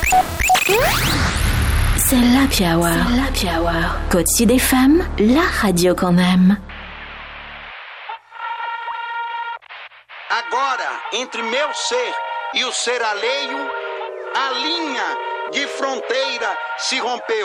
C'est l'Happy Hour. Côte Sud FM, la radio qu'on aime. Agora, entre meu ser e o ser alheio, a linha de fronteira se rompeu.